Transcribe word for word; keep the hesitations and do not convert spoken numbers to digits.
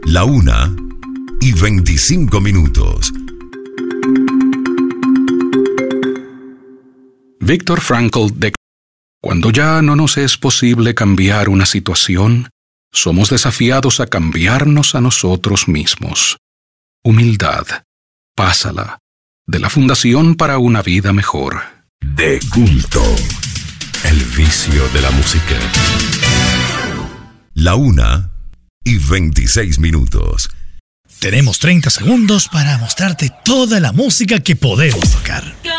La una y veinticinco minutos. Viktor Frankl declaró: cuando ya no nos es posible cambiar una situación, somos desafiados a cambiarnos a nosotros mismos. Humildad. Pásala. De la Fundación para una Vida Mejor. De culto. El vicio de la música. La una y veintiséis minutos. Tenemos treinta segundos para mostrarte toda la música que podemos tocar.